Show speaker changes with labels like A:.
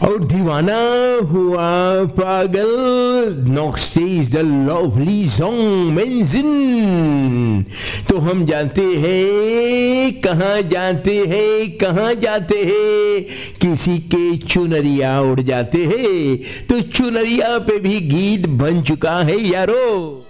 A: और दीवाना हुआ पागल, Knox is the lovely song mention. तो हम जानते हैं कहाँ जाते हैं, कहाँ जाते हैं, किसी के चुनरिया उड़ जाते हैं। तो चुनरिया पे भी गीत बन चुका है यारो।